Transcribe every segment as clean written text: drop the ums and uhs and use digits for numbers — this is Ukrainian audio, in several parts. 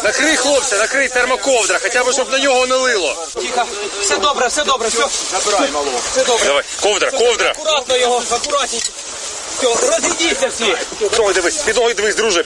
Накрий хлопця, накрий термоковдра, хоча б, щоб на нього не лило. Тихо, все добре, все. Забирай, мало. Все добре. Давай, ковдра. Акуратно його, акуратненько. Все, розійдіться всі. Під ноги дивись, друже.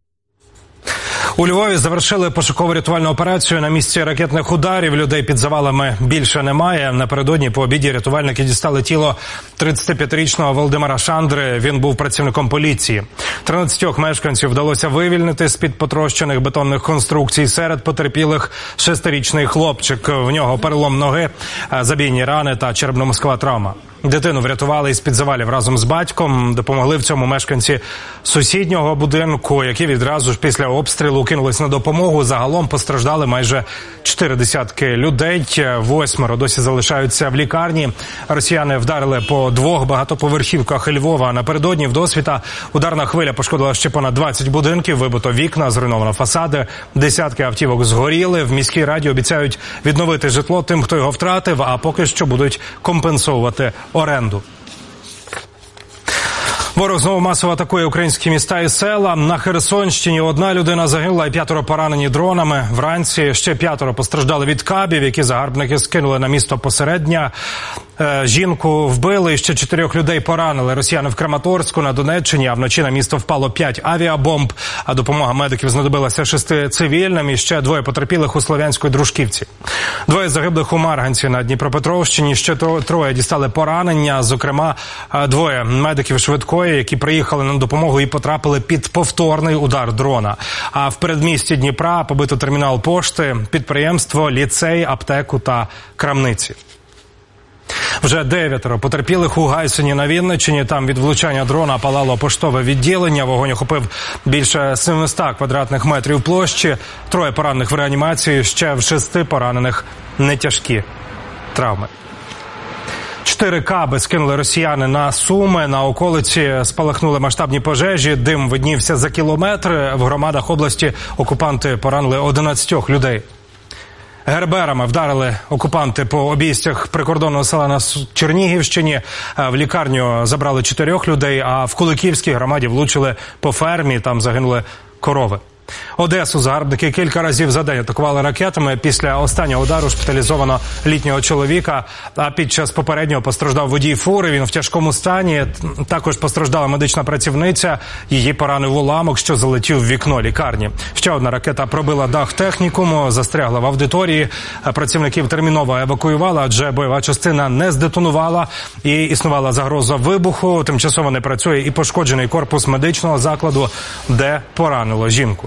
У Львові завершили пошуково-рятувальну операцію на місці ракетних ударів. Людей під завалами більше немає. Напередодні по обіді рятувальники дістали тіло 35-річного Володимира Шандри. Він був працівником поліції. 13 мешканців вдалося вивільнити з-під потрощених бетонних конструкцій. Серед потерпілих 6-річний хлопчик. В нього перелом ноги, забійні рани та черепно-мозкова травма. Дитину врятували із-під завалів разом з батьком. Допомогли в цьому мешканці сусіднього будинку, які відразу ж після обстрілу кинулись на допомогу. Загалом постраждали майже 40 людей. 8 досі залишаються в лікарні. Росіяни вдарили по 2 багатоповерхівках Львова. Напередодні вдосвіта ударна хвиля пошкодила ще понад 20 будинків. Вибито вікна, зруйновано фасади. Десятки автівок згоріли. В міській раді обіцяють відновити житло тим, хто його втратив, а поки що будуть компенсувати оренду. Ворог знову масово атакує українські міста і села. На Херсонщині 1 людина загинула і 5 поранені дронами. Вранці ще 5 постраждали від кабів, які загарбники скинули на місто посеред дня. Жінку вбили і ще 4 людей поранили. Росіяни в Краматорську на Донеччині, а вночі на місто впало 5 авіабомб. А допомога медиків знадобилася 6 цивільним і ще 2 потерпілих у Слов'янській Дружківці. 2 загиблих у Марганці на Дніпропетровщині, ще 3 дістали поранення, зокрема 2 медиків швидкої, які приїхали на допомогу і потрапили під повторний удар дрона. А в передмісті Дніпра побито термінал пошти, підприємство, ліцей, аптеку та крамниці. Вже 9 потерпілих у Гайсині на Вінниччині. Там від влучання дрона палало поштове відділення. Вогонь охопив більше 700 квадратних метрів площі. 3 поранених в реанімації, ще в 6 поранених нетяжкі травми. 4 каби скинули росіяни на Суми. На околиці спалахнули масштабні пожежі. Дим виднівся за кілометри. В громадах області окупанти поранили 11 людей. Герберами вдарили окупанти по обійстях прикордонного села на Чернігівщині. В лікарню забрали 4 людей, а в Куликівській громаді влучили по фермі. Там загинули корови. Одесу загарбники кілька разів за день атакували ракетами. Після останнього удару шпиталізовано літнього чоловіка, а під час попереднього постраждав водій фури. Він в тяжкому стані. Також постраждала медична працівниця. Її поранив уламок, що залетів в вікно лікарні. Ще одна ракета пробила дах технікуму, застрягла в аудиторії. Працівників терміново евакуювали, адже бойова частина не здетонувала і існувала загроза вибуху. Тимчасово не працює і пошкоджений корпус медичного закладу, де поранило жінку.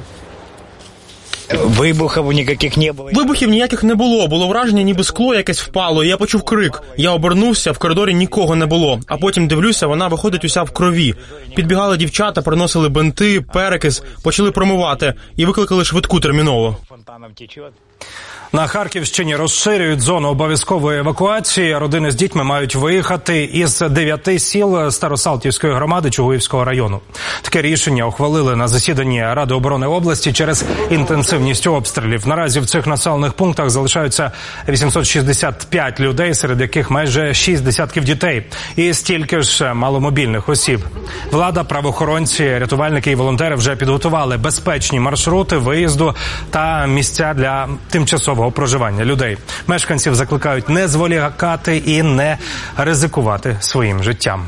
Вибухів ніяких не було. Було враження, ніби скло якесь впало, і я почув крик. Я обернувся, в коридорі нікого не було. А потім дивлюся, вона виходить уся в крові. Підбігали дівчата, приносили бинти, перекис, почали промивати і викликали швидку терміново. На Харківщині розширюють зону обов'язкової евакуації. Родини з дітьми мають виїхати із 9 сіл Старосалтівської громади Чугуївського району. Таке рішення ухвалили на засіданні Ради оборони області через інтенсивність обстрілів. Наразі в цих населених пунктах залишаються 865 людей, серед яких майже 6 десятків дітей. І стільки ж маломобільних осіб. Влада, правоохоронці, рятувальники і волонтери вже підготували безпечні маршрути виїзду та місця для тимчасового проживання людей. Мешканців закликають не зволікати і не ризикувати своїм життям.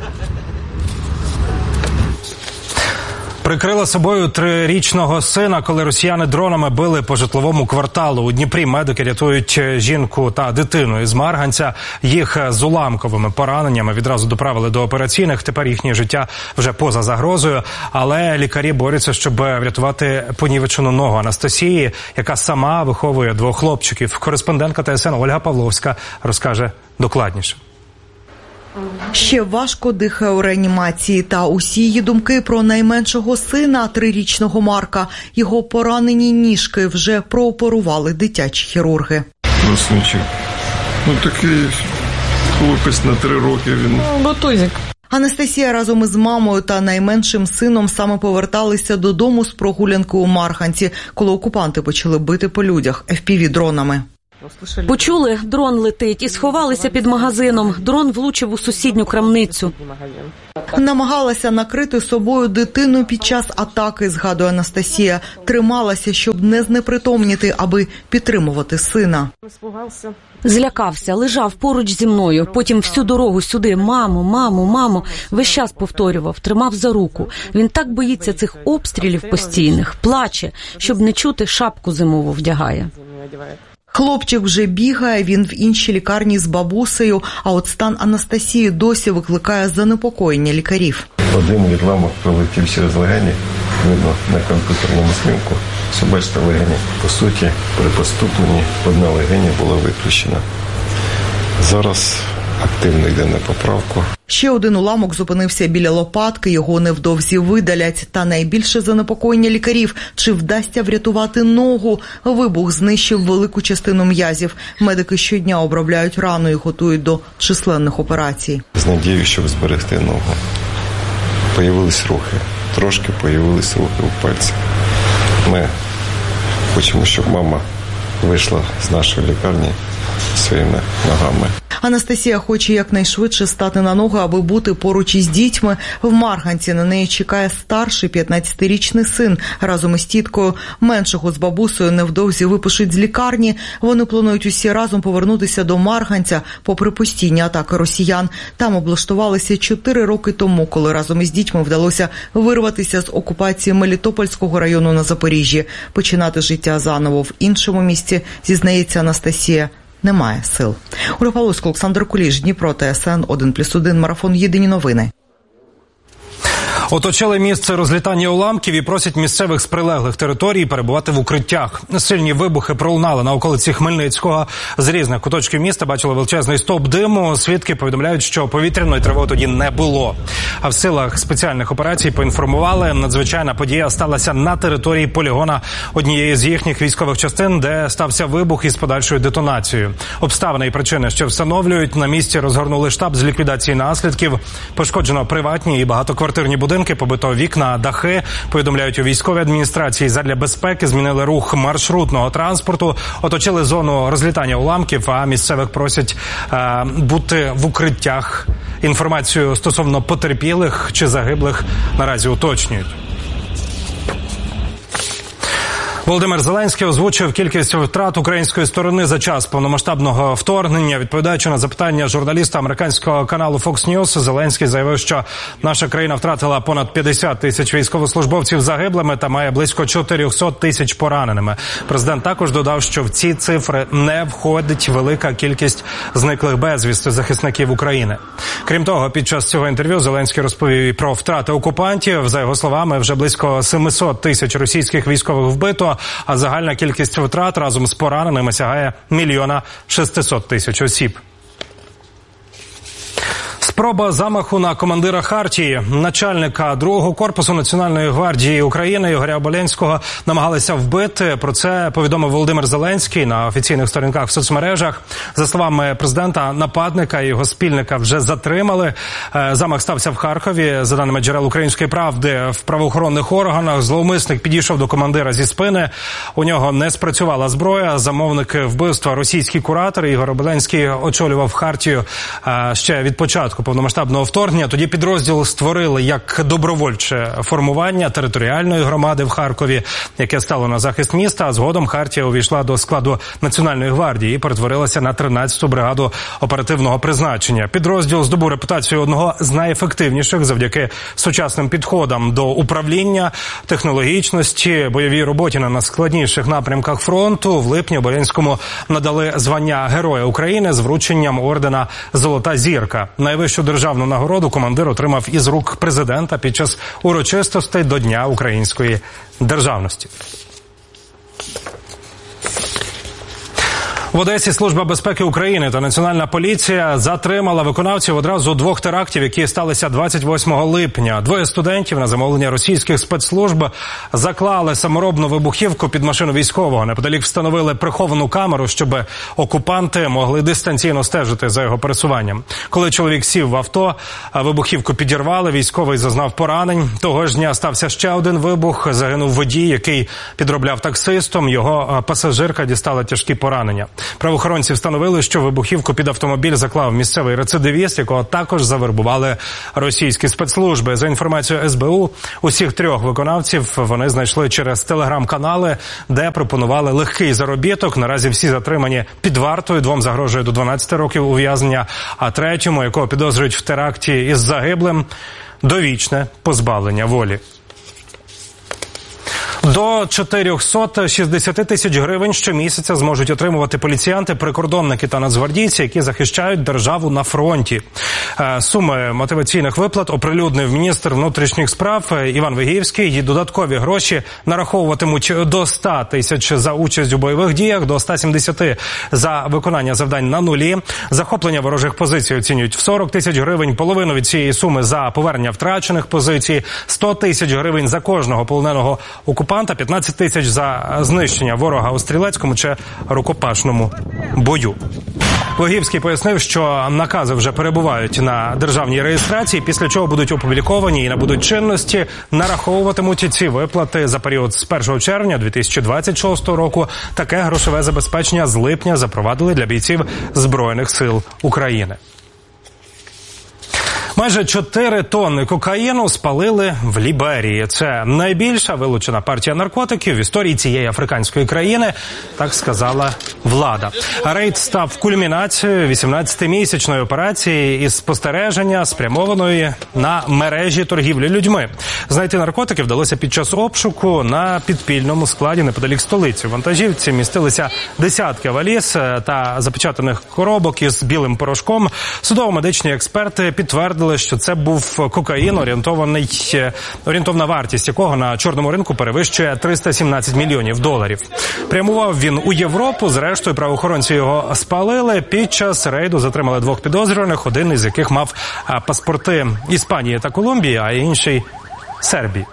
Прикрила собою 3-річного сина, коли росіяни дронами били по житловому кварталу. У Дніпрі медики рятують жінку та дитину із Марганця. Їх з уламковими пораненнями відразу доправили до операційних. Тепер їхнє життя вже поза загрозою. Але лікарі борються, щоб врятувати понівечену ногу Анастасії, яка сама виховує 2 хлопчиків. Кореспондентка ТСН Ольга Павловська розкаже докладніше. Ще важко дихає у реанімації, та усі її думки про найменшого сина, 3-річного Марка. Його поранені ніжки вже прооперували дитячі хірурги. Росничок. Такий хлопець на 3 роки він. Ботузик. Анастасія разом із мамою та найменшим сином саме поверталися додому з прогулянки у Марганці, коли окупанти почали бити по людях FPV-дронами. Почули, дрон летить, і сховалися під магазином. Дрон влучив у сусідню крамницю. Намагалася накрити собою дитину під час атаки, згадує Анастасія. Трималася, щоб не знепритомніти, аби підтримувати сина. Злякався, лежав поруч зі мною. Потім всю дорогу сюди: мамо, мамо, мамо. Весь час повторював, тримав за руку. Він так боїться цих обстрілів постійних. Плаче, щоб не чути, шапку зимову вдягає. Хлопчик вже бігає, він в іншій лікарні з бабусею, а от стан Анастасії досі викликає занепокоєння лікарів. Один відламок пролетів через легені, видно на комп'ютерному знімку. Все бачите, легені. По суті, при поступленні одна легеня була виключена. Зараз активно йде на поправку. Ще один уламок зупинився біля лопатки, його невдовзі видалять. Та найбільше занепокоєння лікарів – чи вдасться врятувати ногу. Вибух знищив велику частину м'язів. Медики щодня обробляють рану і готують до численних операцій. З надією, щоб зберегти ногу. Появились рухи. Трошки появились рухи у пальцях. Ми хочемо, щоб мама вийшла з нашої лікарні своїми ногами. Анастасія хоче якнайшвидше стати на ноги, аби бути поруч із дітьми. В Марганці на неї чекає старший 15-річний син разом із тіткою. Меншого з бабусею невдовзі випишуть з лікарні. Вони планують усі разом повернутися до Марганця, попри постійні атаки росіян. Там облаштувалися 4 роки тому, коли разом із дітьми вдалося вирватися з окупації Мелітопольського району на Запоріжжі. Починати життя заново в іншому місці, зізнається Анастасія, немає сил. Ольга Павловська, Олександр Куліш, Дніпро, ТСН 1+1, марафон «Єдині новини». Оточили місце розлітання уламків і просять місцевих з прилеглих територій перебувати в укриттях. Сильні вибухи пролунали на околиці Хмельницького. З різних куточків міста бачили величезний стовп диму. Свідки повідомляють, що повітряної тривоги тоді не було. А в силах спеціальних операцій поінформували, надзвичайна подія сталася на території полігона однієї з їхніх військових частин, де стався вибух із подальшою детонацією. Обставини і причини ще встановлюють. На місці розгорнули штаб з ліквідації наслідків. Пошкоджено приватні і багатоквартирні будинки, побито вікна, дахи. Повідомляють у військовій адміністрації, задля безпеки змінили рух маршрутного транспорту, оточили зону розлітання уламків, а місцевих просять бути в укриттях. Інформацію стосовно потерпілих чи загиблих наразі уточнюють. Володимир Зеленський озвучив кількість втрат української сторони за час повномасштабного вторгнення. Відповідаючи на запитання журналіста американського каналу Fox News, Зеленський заявив, що наша країна втратила понад 50 тисяч військовослужбовців загиблими та має близько 400 тисяч пораненими. Президент також додав, що в ці цифри не входить велика кількість зниклих безвісти захисників України. Крім того, під час цього інтерв'ю Зеленський розповів і про втрати окупантів. За його словами, вже близько 700 тисяч російських військових вбито, а загальна кількість втрат разом з пораненими сягає 1 600 000 осіб. Спроба замаху на командира Хартії, начальника 2-го корпусу Національної гвардії України Ігоря Оболенського намагалися вбити. Про це повідомив Володимир Зеленський на офіційних сторінках в соцмережах. За словами президента, нападника і його спільника вже затримали. Замах стався в Харкові. За даними джерел «Української правди», в правоохоронних органах зловмисник підійшов до командира зі спини. У нього не спрацювала зброя. Замовники вбивства – російський куратор. Ігор Оболенський очолював Хартію ще від початку повномасштабного вторгнення. Тоді підрозділ створили як добровольче формування територіальної громади в Харкові, яке стало на захист міста, а згодом Хартія увійшла до складу Національної гвардії і перетворилася на 13-ту бригаду оперативного призначення. Підрозділ здобув репутацію одного з найефективніших завдяки сучасним підходам до управління, технологічності, бойовій роботі на найскладніших напрямках фронту. В липні Оболенському надали звання Героя України з врученням ордена «Золота зірка». Найвищу державну нагороду командир отримав із рук президента під час урочистостей до Дня української державності. В Одесі Служба безпеки України та Національна поліція затримала виконавців одразу 2 терактів, які сталися 28 липня. 2 студентів на замовлення російських спецслужб заклали саморобну вибухівку під машину військового. Неподалік встановили приховану камеру, щоб окупанти могли дистанційно стежити за його пересуванням. Коли чоловік сів в авто, вибухівку підірвали, військовий зазнав поранень. Того ж дня стався ще один вибух. Загинув водій, який підробляв таксистом. Його пасажирка дістала тяжкі поранення. Правоохоронці встановили, що вибухівку під автомобіль заклав місцевий рецидивіст, якого також завербували російські спецслужби. За інформацією СБУ, усіх 3 виконавців вони знайшли через телеграм-канали, де пропонували легкий заробіток. Наразі всі затримані під вартою, 2 загрожує до 12 років ув'язнення, а 3-му, якого підозрюють в теракті із загиблим, довічне позбавлення волі. До 460 тисяч гривень щомісяця зможуть отримувати поліціянти, прикордонники та нацгвардійці, які захищають державу на фронті. Суми мотиваційних виплат оприлюднив міністр внутрішніх справ Іван Вигівський. І додаткові гроші нараховуватимуть до 100 тисяч за участь у бойових діях, до 170 за виконання завдань на нулі. Захоплення ворожих позицій оцінюють в 40 тисяч гривень, половину від цієї суми за повернення втрачених позицій, 100 тисяч гривень за кожного полоненого окупанта, 15 тисяч за знищення ворога у стрілецькому чи рукопашному бою. Вигівський пояснив, що накази вже перебувають на державній реєстрації, після чого будуть опубліковані і набудуть чинності. Нараховуватимуть ці виплати за період з 1 червня 2026 року. Таке грошове забезпечення з липня запровадили для бійців Збройних сил України. Майже 4 тонни кокаїну спалили в Ліберії. Це найбільша вилучена партія наркотиків в історії цієї африканської країни, так сказала влада. Рейд став кульмінацією 18-місячної операції із спостереження, спрямованої на мережі торгівлі людьми. Знайти наркотики вдалося під час обшуку на підпільному складі неподалік столиці. В вантажівці містилися десятки валіз та запечатаних коробок із білим порошком. Судово-медичні експерти підтвердили, що це був кокаїн, орієнтовна вартість якого на чорному ринку перевищує 317 мільйонів доларів. Прямував він у Європу, зрештою правоохоронці його спалили. Під час рейду затримали 2 підозрюваних, один із яких мав паспорти Іспанії та Колумбії, а інший – Сербії.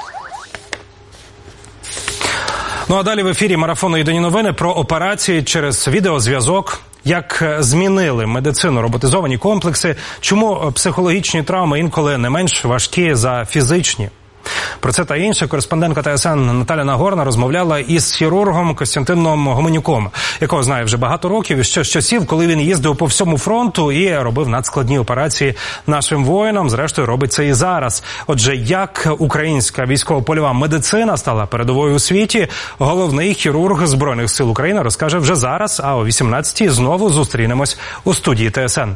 Ну а далі в ефірі марафону «Єдині новини» про операції через відеозв'язок. Як змінили медицину роботизовані комплекси, чому психологічні травми інколи не менш важкі за фізичні. Про це та інше кореспондентка ТСН Наталя Нагорна розмовляла із хірургом Костянтином Гоменюком, якого знає вже багато років, ще з часів, коли він їздив по всьому фронту і робив надскладні операції нашим воїнам. Зрештою, робить це і зараз. Отже, як українська військово-польова медицина стала передовою у світі, головний хірург Збройних сил України розкаже вже зараз, а о 18-й знову зустрінемось у студії ТСН.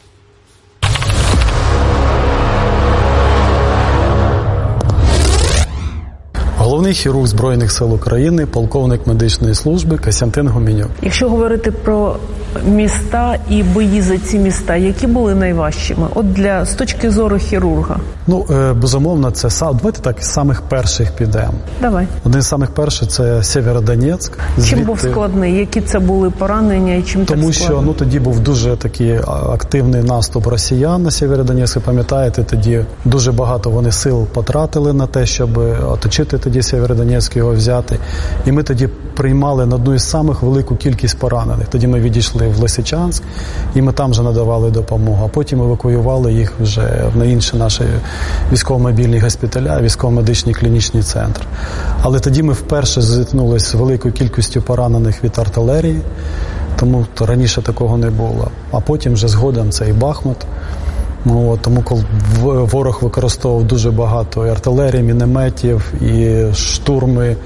Головний хірург Збройних сил України, полковник медичної служби Костянтин Гоменюк. Якщо говорити про міста і бої за ці міста, які були найважчими? От з точки зору хірурга. Безумовно, це давайте так з самих перших підемо. Давай. Один з самих перших – це Сєвєродонецьк. Чим був складний? Які це були поранення і чим Тому так складно? що тоді був дуже такий активний наступ росіян на Сєвєродонецьк. Пам'ятаєте, тоді дуже багато вони сил потратили на те, щоб оточити тоді Сєвєродонецьк, його взяти. І ми тоді приймали на одну із самих велику кількість поранених. Тоді ми відійшли в Лисичанськ, і ми там вже надавали допомогу. А потім евакуювали їх вже на інші наші військово-мобільні госпіталя, військово-медичні клінічні центри. Але тоді ми вперше зіткнулися з великою кількістю поранених від артилерії, тому раніше такого не було. А потім вже згодом це і Бахмут. Тому коли ворог використовував дуже багато і артилерії, мінометів, і штурми,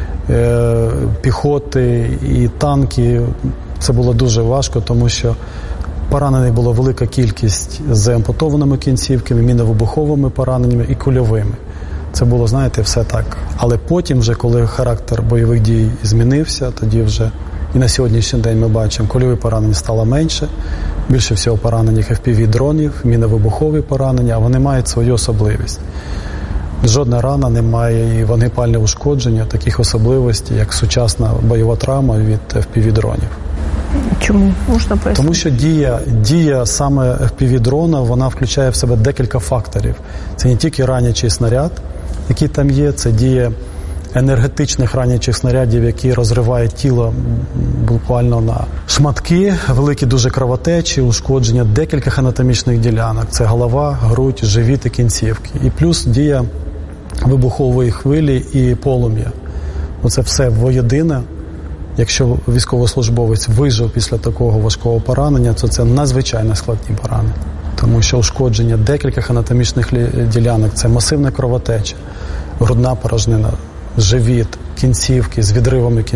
піхоти, і танки, це було дуже важко, тому що поранених була велика кількість з ампутованими кінцівками, міновибуховими пораненнями і кульовими. Це було, знаєте, все так. Але потім вже, коли характер бойових дій змінився, тоді вже і на сьогоднішній день ми бачимо, кульові поранення стало менше, більше всього поранених FPV-дронів, міновибухові поранення, а вони мають свою особливість. Жодна рана не має і вогнепальне ушкодження таких особливостей, як сучасна бойова травма від FPV-дронів. Чому? Можна пояснити? Тому що дія саме FPV-дрона, вона включає в себе декілька факторів. Це не тільки ранячий снаряд, який там є, це дія енергетичних ранячих снарядів, які розривають тіло буквально на шматки, великі дуже кровотечі, ушкодження декількох анатомічних ділянок. Це голова, грудь, живіт і кінцівки. І плюс дія вибухової хвилі і полум'я. Оце все воєдине Якщо військовослужбовець вижив після такого важкого поранення, то це надзвичайно складні поранення. Тому що ушкодження декількох анатомічних ділянок – це масивна кровотеча, грудна порожнина, живіт, кінцівки з відривами кінцівок.